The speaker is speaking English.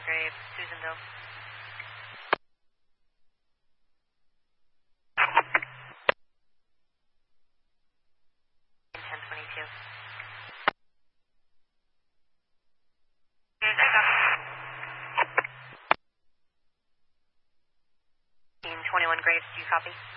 Grave, Susanville. 1022. 21 Graves, do you copy?